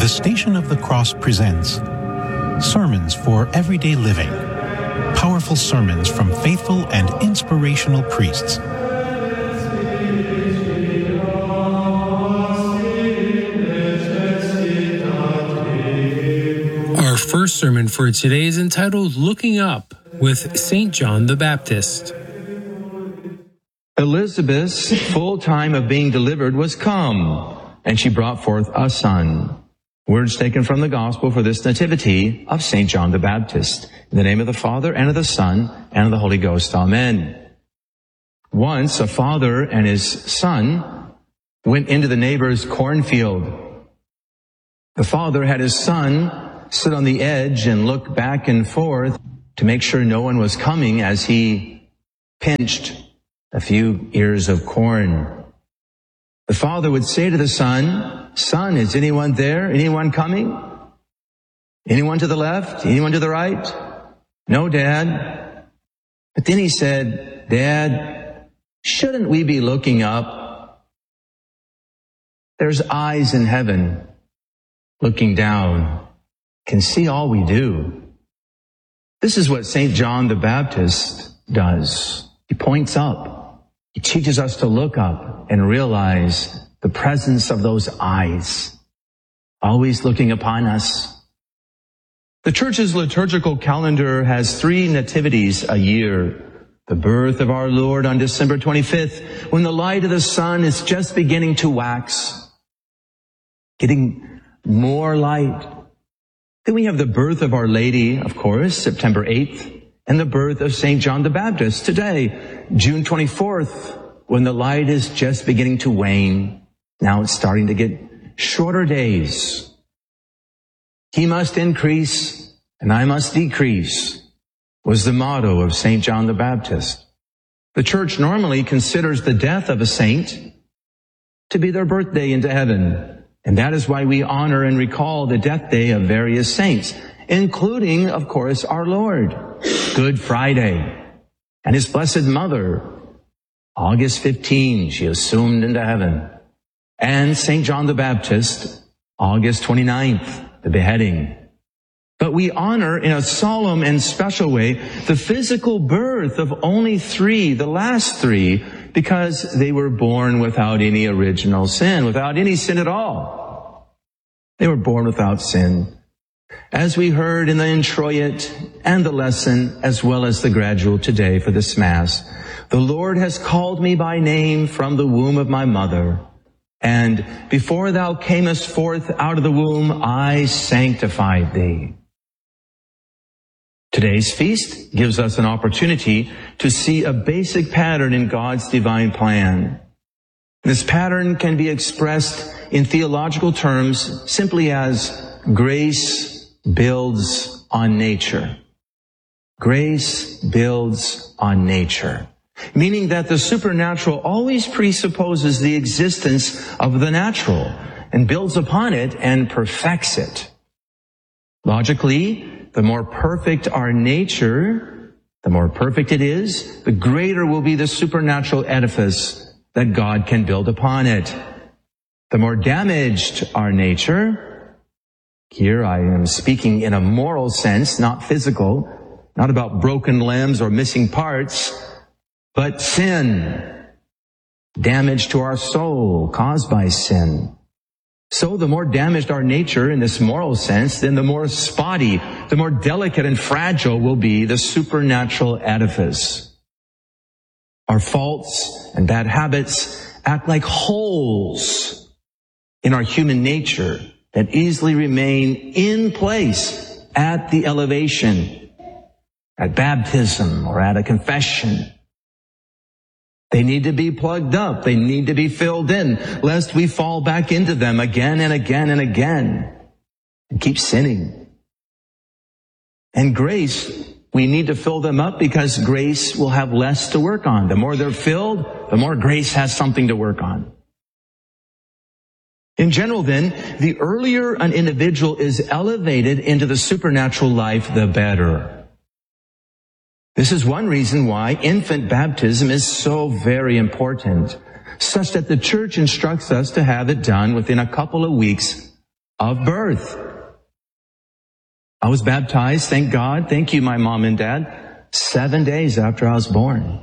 The Station of the Cross presents Sermons for Everyday Living. Powerful sermons from faithful and inspirational priests. Our first sermon for today is entitled Looking Up with St. John the Baptist. Elizabeth's full time of being delivered was come, and she brought forth a son. Words taken from the Gospel for this nativity of St. John the Baptist. In the name of the Father, and of the Son, and of the Holy Ghost. Amen. Once a father and his son went into the neighbor's cornfield. The father had his son sit on the edge and look back and forth to make sure no one was coming as he pinched a few ears of corn. The father would say to the son, "Son, is anyone there? Anyone coming? Anyone to the left? Anyone to the right?" "No, Dad." But then he said, "Dad, shouldn't we be looking up? There's eyes in heaven looking down, can see all we do." This is what St. John the Baptist does. He points up. He teaches us to look up and realize the presence of those eyes, always looking upon us. The Church's liturgical calendar has 3 nativities a year. The birth of our Lord on December 25th, when the light of the sun is just beginning to wax, getting more light. Then we have the birth of Our Lady, of course, September 8th, and the birth of St. John the Baptist today, June 24th, when the light is just beginning to wane. Now it's starting to get shorter days. He must increase and I must decrease was the motto of St. John the Baptist. The Church normally considers the death of a saint to be their birthday into heaven. And that is why we honor and recall the death day of various saints, including, of course, our Lord, Good Friday, and His Blessed Mother, August 15, she assumed into heaven, and St. John the Baptist, August 29th, the beheading. But we honor in a solemn and special way the physical birth of only 3, the last 3, because they were born without any original sin, without any sin at all. They were born without sin. As we heard in the introit and the lesson, as well as the gradual today for this Mass, the Lord has called me by name from the womb of my mother. And before thou camest forth out of the womb, I sanctified thee. Today's feast gives us an opportunity to see a basic pattern in God's divine plan. This pattern can be expressed in theological terms simply as grace builds on nature. Grace builds on nature. Meaning that the supernatural always presupposes the existence of the natural and builds upon it and perfects it. Logically, the more perfect our nature, the more perfect it is, the greater will be the supernatural edifice that God can build upon it. The more damaged our nature, here I am speaking in a moral sense, not physical, not about broken limbs or missing parts, but sin, damage to our soul caused by sin. So the more damaged our nature in this moral sense, then the more spotty, the more delicate and fragile will be the supernatural edifice. Our faults and bad habits act like holes in our human nature that easily remain in place at the elevation, at baptism, or at a confession. They need to be plugged up. They need to be filled in, lest we fall back into them again and again and again and keep sinning. And grace, we need to fill them up because grace will have less to work on. The more they're filled, the more grace has something to work on. In general, then, the earlier an individual is elevated into the supernatural life, the better. This is one reason why infant baptism is so very important, such that the Church instructs us to have it done within a couple of weeks of birth. I was baptized, thank God, thank you, my mom and dad, 7 days after I was born.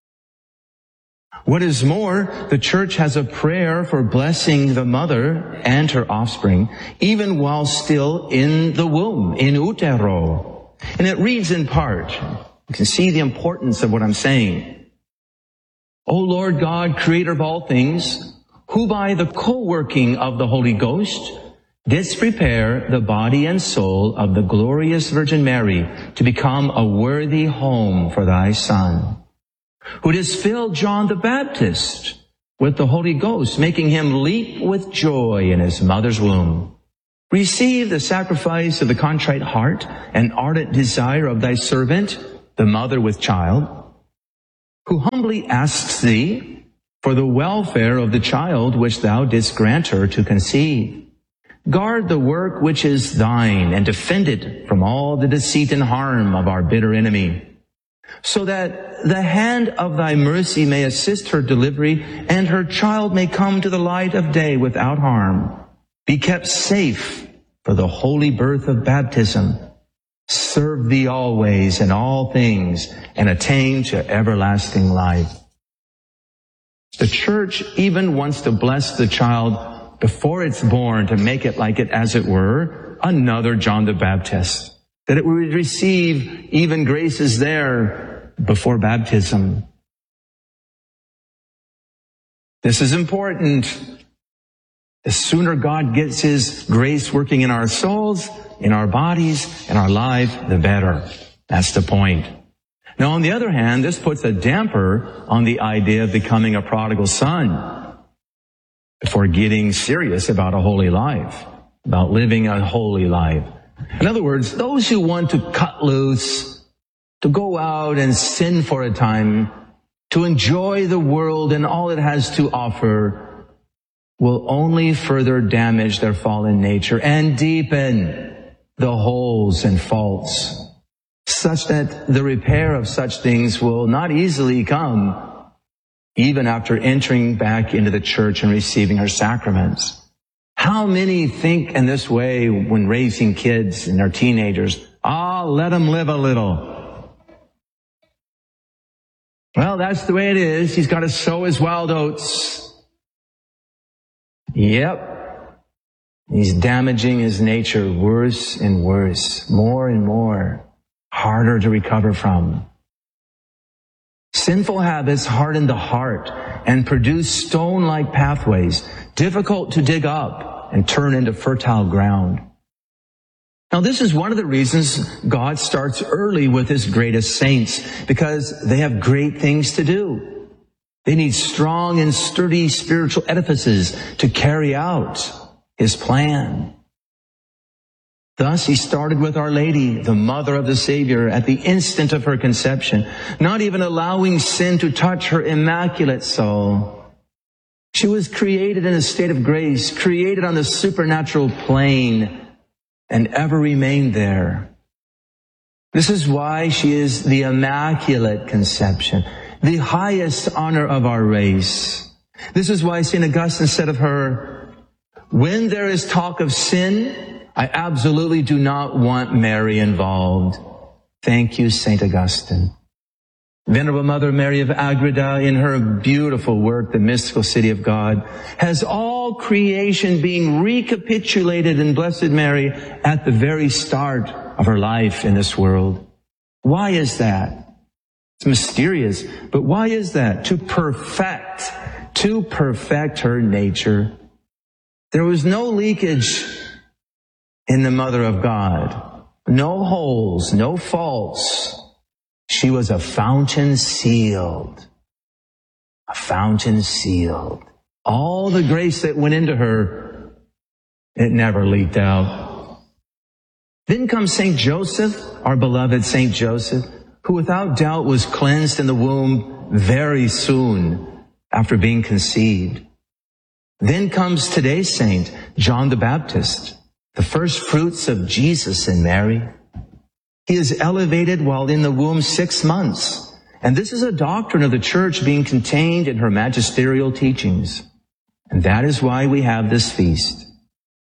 What is more, the church has a prayer for blessing the mother and her offspring, even while still in the womb, in utero. And it reads in part, you can see the importance of what I'm saying. O Lord God, creator of all things, who by the co-working of the Holy Ghost didst prepare the body and soul of the glorious Virgin Mary to become a worthy home for thy Son, who didst fill John the Baptist with the Holy Ghost, making him leap with joy in his mother's womb. Receive the sacrifice of the contrite heart and ardent desire of thy servant, the mother with child, who humbly asks thee for the welfare of the child which thou didst grant her to conceive. Guard the work which is thine and defend it from all the deceit and harm of our bitter enemy, so that the hand of thy mercy may assist her delivery and her child may come to the light of day without harm, be kept safe for the holy birth of baptism, serve thee always in all things, and attain to everlasting life. The church even wants to bless the child before it's born to make it like it, as it were, another John the Baptist, that it would receive even graces there before baptism. This is important. The sooner God gets His grace working in our souls, in our bodies, in our life, the better. That's the point. Now, on the other hand, this puts a damper on the idea of becoming a prodigal son before getting serious about a holy life, about living a holy life. In other words, those who want to cut loose, to go out and sin for a time, to enjoy the world and all it has to offer, will only further damage their fallen nature and deepen the holes and faults, such that the repair of such things will not easily come even after entering back into the church and receiving her sacraments. How many think in this way when raising kids and their teenagers? Let them live a little. Well, that's the way it is. He's got to sow his wild oats. Yep. He's damaging his nature worse and worse, more and more, harder to recover from. Sinful habits harden the heart and produce stone-like pathways, difficult to dig up and turn into fertile ground. Now, this is one of the reasons God starts early with His greatest saints, because they have great things to do. They need strong and sturdy spiritual edifices to carry out His plan. Thus, He started with Our Lady, the mother of the Savior, at the instant of her conception, not even allowing sin to touch her immaculate soul. She was created in a state of grace, created on the supernatural plane, and ever remained there. This is why she is the Immaculate Conception, the highest honor of our race. This is why St. Augustine said of her, when there is talk of sin, I absolutely do not want Mary involved. Thank you, St. Augustine. Venerable Mother Mary of Agreda, in her beautiful work, The Mystical City of God, has all creation being recapitulated in Blessed Mary at the very start of her life in this world. Why is that? It's mysterious, but why is that? To perfect her nature. There was no leakage in the Mother of God. No holes, no faults. She was a fountain sealed. A fountain sealed. All the grace that went into her, it never leaked out. Then comes St. Joseph, our beloved St. Joseph, who without doubt was cleansed in the womb very soon after being conceived. Then comes today's saint, John the Baptist, the first fruits of Jesus and Mary. He is elevated while in the womb 6 months. And this is a doctrine of the church being contained in her magisterial teachings. And that is why we have this feast.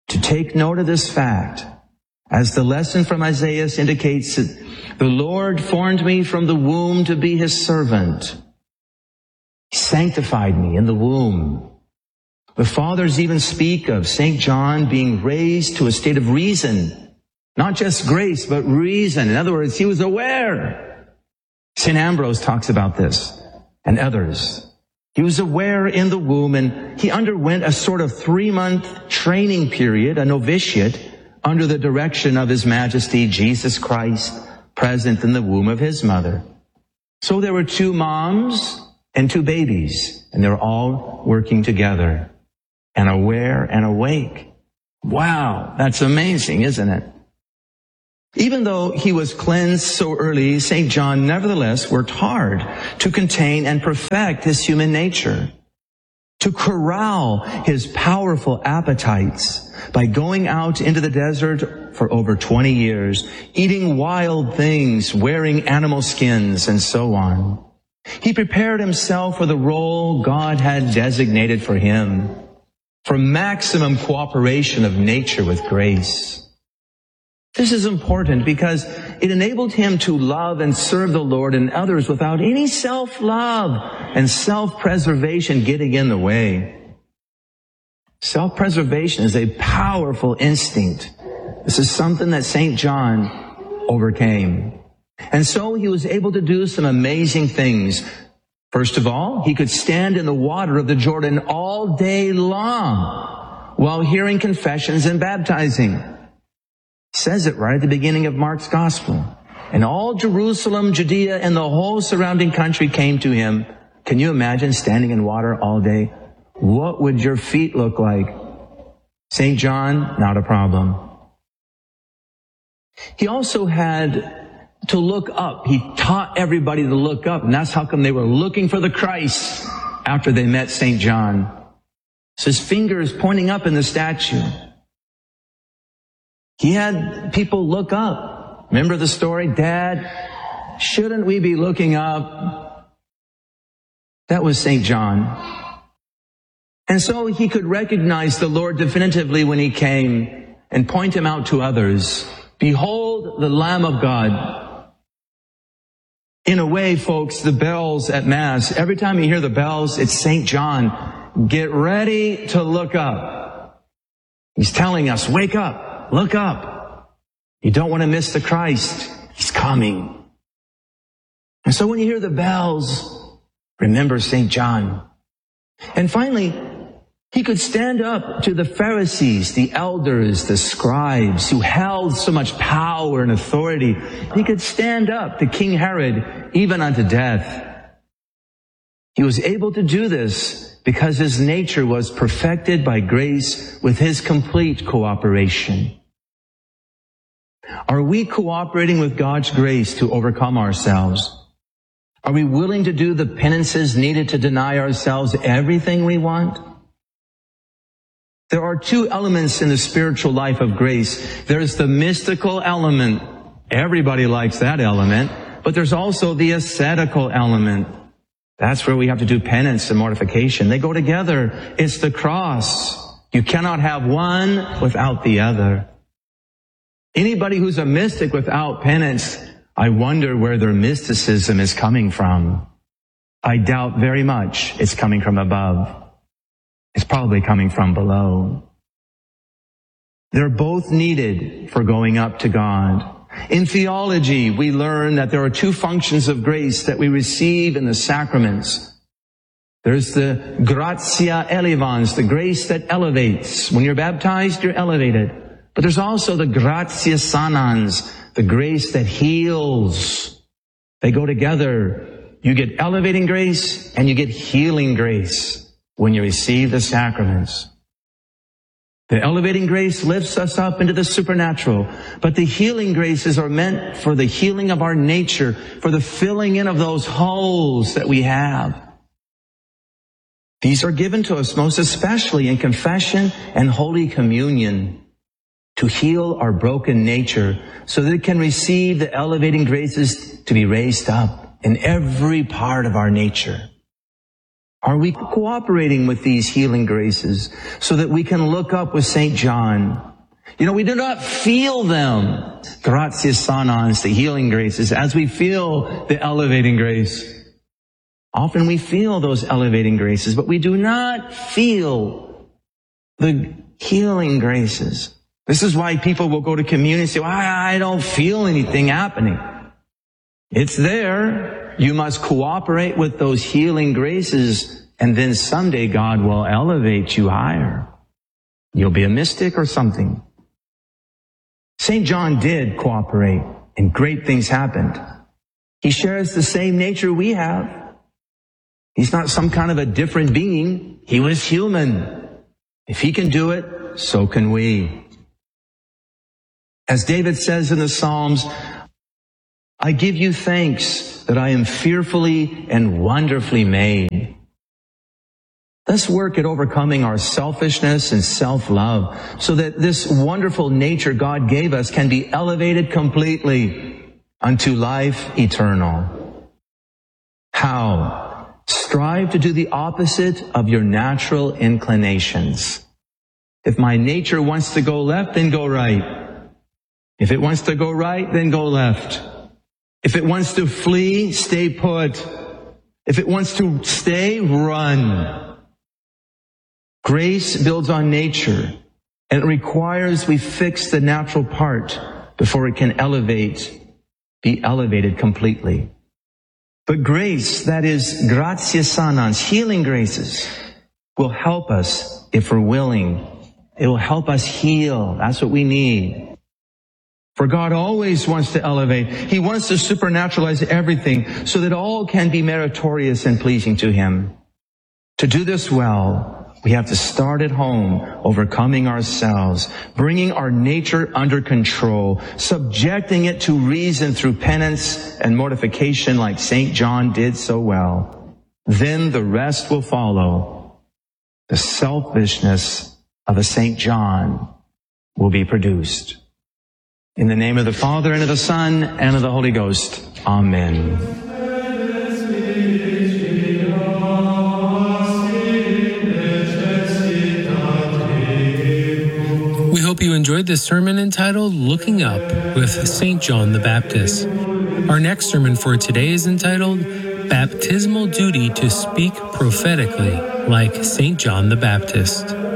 to take note of this fact, as the lesson from Isaiah indicates that the Lord formed me from the womb to be his servant. He sanctified me in the womb. The fathers even speak of St. John being raised to a state of reason, not just grace, but reason. In other words, he was aware. St. Ambrose talks about this, and others. He was aware in the womb, and he underwent a sort of 3-month training period, a novitiate, under the direction of His Majesty Jesus Christ, present in the womb of his mother. So there were 2 moms and 2 babies, and they were all working together, and aware and awake. Wow, that's amazing, isn't it? Even though he was cleansed so early, St. John nevertheless worked hard to contain and perfect his human nature, to corral his powerful appetites by going out into the desert for over 20 years, eating wild things, wearing animal skins, and so on. He prepared himself for the role God had designated for him, for maximum cooperation of nature with grace. This is important because it enabled him to love and serve the Lord and others without any self-love and self-preservation getting in the way. Self-preservation is a powerful instinct. This is something that St. John overcame. And so he was able to do some amazing things. First of all, he could stand in the water of the Jordan all day long while hearing confessions and baptizing. It says it right at the beginning of Mark's Gospel. And all Jerusalem, Judea, and the whole surrounding country came to him. Can you imagine standing in water all day? What would your feet look like? St. John, not a problem. He also had to look up. He taught everybody to look up, and that's how come they were looking for the Christ after they met St. John. So his finger is pointing up in the statue. He had people look up. Remember the story? Dad, shouldn't we be looking up? That was St. John. And so he could recognize the Lord definitively when he came and point him out to others. Behold the Lamb of God. In a way, folks, the bells at Mass, every time you hear the bells, it's St. John. Get ready to look up. He's telling us, wake up. Look up. You don't want to miss the Christ. He's coming. And so when you hear the bells, remember St. John. And finally, he could stand up to the Pharisees, the elders, the scribes who held so much power and authority. He could stand up to King Herod, even unto death. He was able to do this because his nature was perfected by grace with his complete cooperation. Are we cooperating with God's grace to overcome ourselves? Are we willing to do the penances needed to deny ourselves everything we want? There are 2 elements in the spiritual life of grace. There's the mystical element. Everybody likes that element. But there's also the ascetical element. That's where we have to do penance and mortification. They go together. It's the cross. You cannot have one without the other. Anybody who's a mystic without penance, I wonder where their mysticism is coming from. I doubt very much it's coming from above. It's probably coming from below. They're both needed for going up to God. In theology, we learn that there are 2 functions of grace that we receive in the sacraments. There's the gratia elevans, the grace that elevates. When you're baptized, you're elevated. But there's also the gratia sanans, the grace that heals. They go together. You get elevating grace and you get healing grace when you receive the sacraments. The elevating grace lifts us up into the supernatural, but the healing graces are meant for the healing of our nature, for the filling in of those holes that we have. These are given to us most especially in confession and Holy Communion to heal our broken nature so that it can receive the elevating graces to be raised up in every part of our nature. Are we cooperating with these healing graces so that we can look up with St. John? You know, we do not feel them. Gratias sanans, the healing graces, as we feel the elevating grace. Often we feel those elevating graces, but we do not feel the healing graces. This is why people will go to communion and say, well, I don't feel anything happening. It's there. You must cooperate with those healing graces, and then someday God will elevate you higher. You'll be a mystic or something. St. John did cooperate, and great things happened. He shares the same nature we have. He's not some kind of a different being. He was human. If he can do it, so can we. As David says in the Psalms, I give you thanks that I am fearfully and wonderfully made. Let's work at overcoming our selfishness and self-love so that this wonderful nature God gave us can be elevated completely unto life eternal. How? Strive to do the opposite of your natural inclinations. If my nature wants to go left, then go right. If it wants to go right, then go left. If it wants to flee, stay put. If it wants to stay, run. Grace builds on nature, and it requires we fix the natural part before it can be elevated completely. But grace, that is gratias sanans, healing graces, will help us if we're willing. It will help us heal. That's what we need. For God always wants to elevate. He wants to supernaturalize everything so that all can be meritorious and pleasing to Him. To do this well, we have to start at home, overcoming ourselves, bringing our nature under control, subjecting it to reason through penance and mortification like St. John did so well. Then the rest will follow. The selfishness of a St. John will be produced. In the name of the Father, and of the Son, and of the Holy Ghost. Amen. We hope you enjoyed this sermon entitled Looking Up with St. John the Baptist. Our next sermon for today is entitled Baptismal Duty to Speak Prophetically like St. John the Baptist.